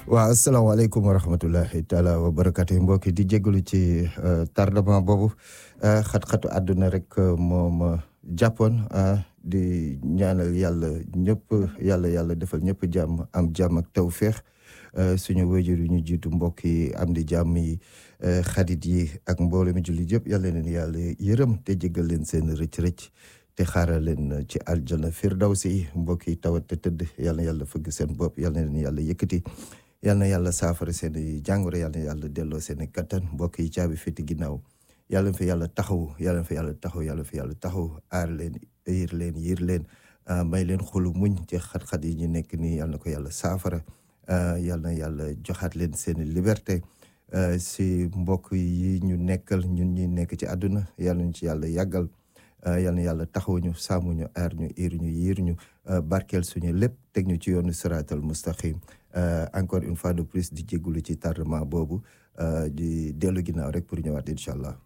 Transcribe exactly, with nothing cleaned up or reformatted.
waaw asalaamaaleykum wa rahmatullahi taala wa barakatu mbokki di jégalu ci tardement boobu xat-xatu àdduna rek moo ma jàppoon di ñaanal yàlla ñëpp yàlla yàlla defal ñëpp jàmm am jàmm ak tawféex suñu wajur yu ñu jiitu mbokk yi am di jàmm yi xarit yi ak mbooloo mi julli yëpp yàlla leen yàlla yërëm te jégal leen seen rëcc-rëcc te xaaral leen ci aljana firdawsi mbokk yi tawat te tëdd yàlla yàlla fëgg seen bopp yàlla leen yàlla yëkkati yal na yàlla saafara seen i jàngoro yal na yàlla delloo seen i kattan mbokk yi caabi féeti ginnaaw yàlla na fi yàlla taxaw yàlla na fi yàlla taxaw yàlla na fi yàlla taxaw aar leen yiir leen yiir leen may leen xolu muñ ci xat-xat yi ñu nekk nii yal na ko yàlla saafara yal na yàlla joxaat leen seen i liberté si mbokk yi ñu nekkal ñun ñi nekk ci àdduna yal nañu ci yàlla yàggal yal na yàlla taxaw ñu sàmm ñu aar ñu iir ñu yiir ñu barkeel suñu lépp teg ñu ci yoonu siraatal mustaqim encore une fois de plus di jégalu ci tardement boobu di dellu ginnaaw rek pour ñëwaat incha allah.